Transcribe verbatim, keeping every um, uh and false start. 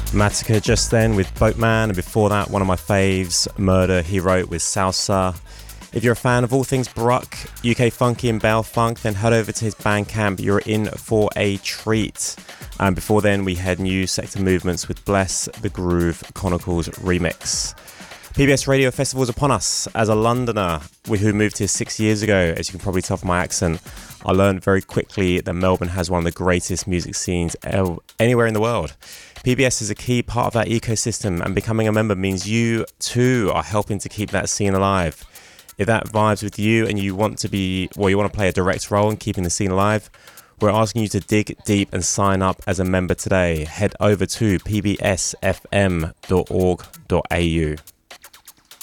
Matica just then with Boatman, and before that, one of my faves, Murder, he wrote with Salsa. If you're a fan of all things Bruck, U K Funky and Bell Funk, then head over to his Bandcamp. You're in for a treat. And before then, we had New Sector Movements with Bless the Groove Chronicles remix. P B S Radio Festival is upon us. As a Londoner who moved here six years ago, as you can probably tell from my accent, I learned very quickly that Melbourne has one of the greatest music scenes anywhere in the world. P B S is a key part of that ecosystem, and becoming a member means you too are helping to keep that scene alive. If that vibes with you and you want to be, well, you want to play a direct role in keeping the scene alive, we're asking you to dig deep and sign up as a member today. Head over to p b s f m dot org dot a u.